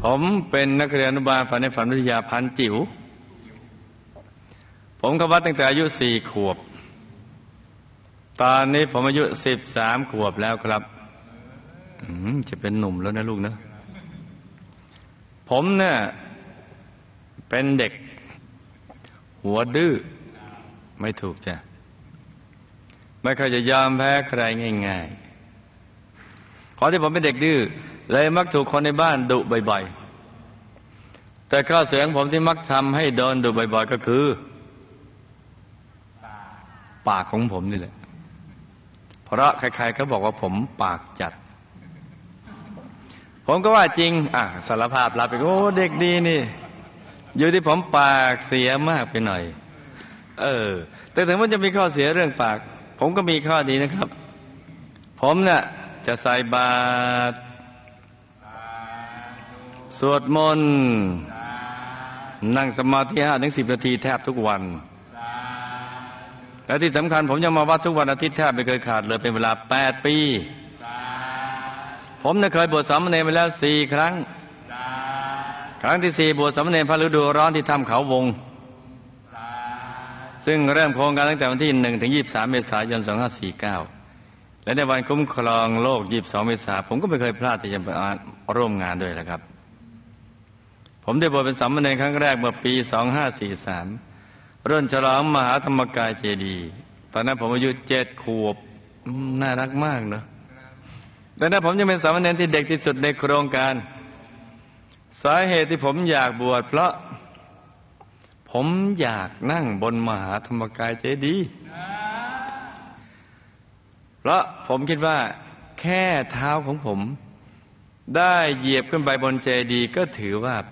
ผมเป็นนักเรียนอนุบาลฝันในฝันวิทยาพันจิ๋วผมเข้าวัดตั้งแต่อายุ4 ขวบตอนนี้ผมอายุ13 ขวบแล้วครับจะเป็นหนุ่มแล้วนะลูกนะผมเนี่ยเป็นเด็กหัวดื้อไม่ถูกจ้ะไม่เคยจะยอมแพ้ใครง่ายๆเพราะที่ผมเป็นเด็กดื้อเลยมักถูกคนในบ้านดุบ่อยๆแต่ข้อเสียของผมที่มักทำให้โดนดุบ่อยๆก็คือปากของผมนี่แหละเพราะใครๆก็บอกว่าผมปากจัดผมก็ว่าจริงสารภาพรับไปโอ้เด็กดีนี่อยู่ที่ผมปากเสียมากไปหน่อยแต่ถึงมันจะมีข้อเสียเรื่องปากผมก็มีข้อดีนะครับผมเนี่ยจะใส่บาตรสวดมนต์นั่งสมาธิ5-10 นาทีแทบทุกวันและที่สำคัญผมยังมาวัดทุกวันอาทิตย์แทบไม่เคยขาดเลยเป็นเวลา8 ปีผมเคยบวชสามเณรไปแล้ว4 ครั้งครั้งที่4บวชสามเณรพระฤดูร้อนที่ถ้ำเขาวงซึ่งเริ่มโครงการตั้งแต่วันที่1-23 เมษายน 2549และในวันคุ้มครองโลก22 เมษายนผมก็ไม่เคยพลาดที่จะไปร่วมงานด้วยนะครับผมได้บวชเป็นสามเณรครั้งแรกเมื่อปี 2543รุ่นฉลองมหาธรรมกายเจดีย์ตอนนั้นผมอายุ7 ขวบน่ารักมากเนอะแต่นั้นผมยังเป็นสามเณรที่เด็กที่สุดในโครงการสาเหตุที่ผมอยากบวชเพราะผมอยากนั่งบนมหาธรรมกายเจดีย์เพราะผมคิดว่าแค่เท้าของผมได้เหยียบขึ้นไปบนเจดีย์ก็ถือว่า